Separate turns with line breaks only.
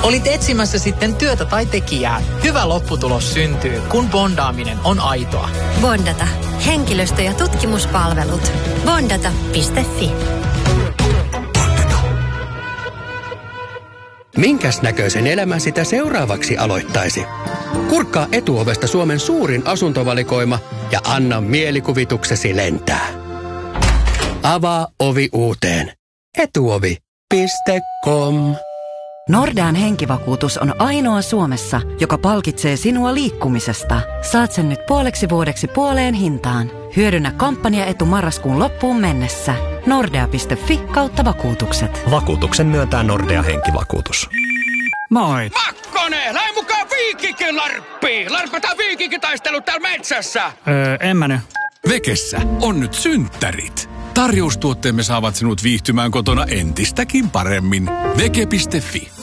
Olit etsimässä sitten työtä tai tekijää. Hyvä lopputulos syntyy, kun bondaaminen on aitoa.
Bondata. Henkilöstö- ja tutkimuspalvelut. Bondata.fi.
Minkäs näköisen elämän sitä seuraavaksi aloittaisi? Kurkkaa Etuovesta Suomen suurin asuntovalikoima ja anna mielikuvituksesi lentää. Avaa ovi uuteen. Etuovi.com.
Nordean henkivakuutus on ainoa Suomessa, joka palkitsee sinua liikkumisesta. Saat sen nyt puoleksi vuodeksi puoleen hintaan. Hyödynnä kampanjaetu marraskuun loppuun mennessä. Nordea.fi/vakuutukset.
Vakuutuksen myöntää Nordea henkivakuutus.
Moi!
Makkonen, lähde mukaan Viikinkin Larppiin! Larpataan viikinkitaistelut täällä metsässä!
En mä nyt.
Vekessä on nyt synttärit. Tarjoustuotteemme saavat sinut viihtymään kotona entistäkin paremmin. Veke.fi